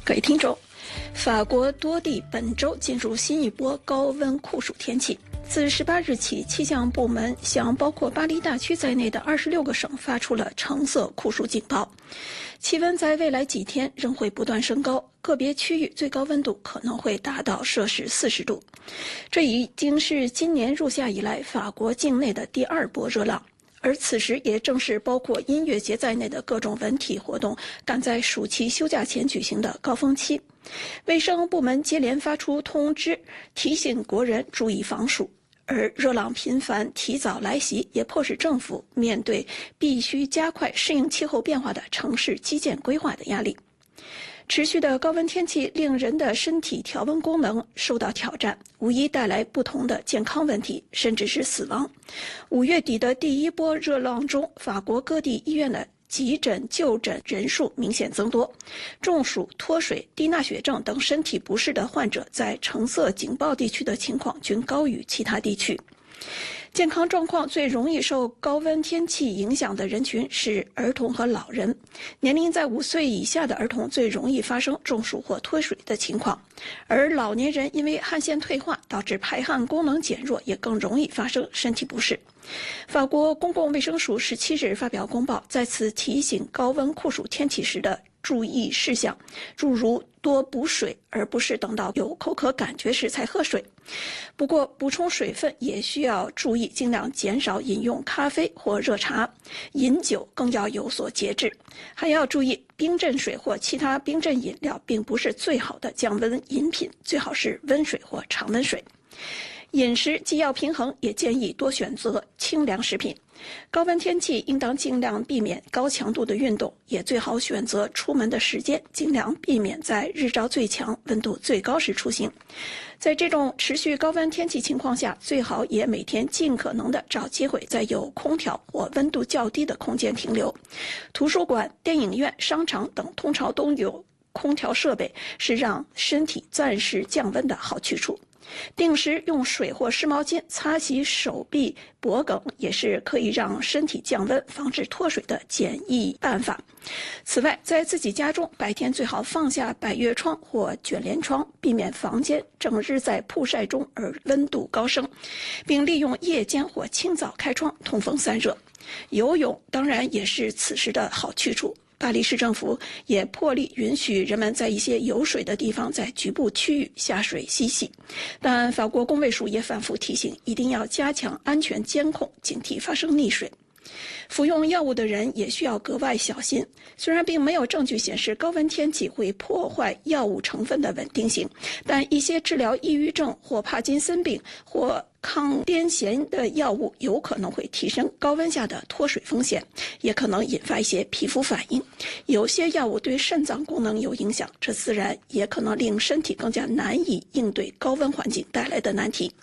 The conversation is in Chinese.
各位听众，法国多地本周进入新一波高温酷暑天气。自18日起，气象部门向包括巴黎大区在内的26个省发出了橙色酷暑警报。气温在未来几天仍会不断升高，个别区域最高温度可能会达到摄氏40度。这已经是今年入夏以来法国境内的第2波热浪。而此时也正是包括音乐节在内的各种文体活动赶在暑期休假前举行的高峰期。卫生部门接连发出通知，提醒国人注意防暑。而热浪频繁提早来袭，也迫使政府面对必须加快适应气候变化的城市基建规划的压力。持续的高温天气令人的身体调温功能受到挑战，无疑带来不同的健康问题，甚至是死亡。5月底的第1波热浪中，法国各地医院的急诊就诊人数明显增多，中暑、脱水、低钠血症等身体不适的患者在橙色警报地区的情况均高于其他地区。健康状况最容易受高温天气影响的人群是儿童和老人，年龄在5岁以下的儿童最容易发生中暑或脱水的情况，而老年人因为汗腺退化导致排汗功能减弱，也更容易发生身体不适。法国公共卫生署17日发表公报，再次提醒高温酷暑天气时的注意事项，诸如多补水，而不是等到有口渴感觉时才喝水。不过补充水分也需要注意，尽量减少饮用咖啡或热茶，饮酒更要有所节制。还要注意，冰镇水或其他冰镇饮料并不是最好的降温饮品，最好是温水或常温水。饮食既要平衡，也建议多选择清凉食品。高温天气应当尽量避免高强度的运动，也最好选择出门的时间，尽量避免在日照最强、温度最高时出行。在这种持续高温天气情况下，最好也每天尽可能的找机会在有空调或温度较低的空间停留。图书馆、电影院、商场等通常都有空调设备，是让身体暂时降温的好去处。定时用水或湿毛巾擦洗手臂、脖颈也是可以让身体降温、防止脱水的简易办法。此外，在自己家中，白天最好放下百叶窗或卷帘窗，避免房间整日在曝晒中而温度高升，并利用夜间或清早开窗通风散热。游泳当然也是此时的好去处。巴黎市政府也破例允许人们在一些有水的地方在局部区域下水嬉戏，但法国工卫署也反复提醒，一定要加强安全监控，警惕发生溺水。服用药物的人也需要格外小心。虽然并没有证据显示高温天气会破坏药物成分的稳定性，但一些治疗抑郁症或帕金森病或抗癫痫的药物有可能会提升高温下的脱水风险，也可能引发一些皮肤反应。有些药物对肾脏功能有影响，这自然也可能令身体更加难以应对高温环境带来的难题。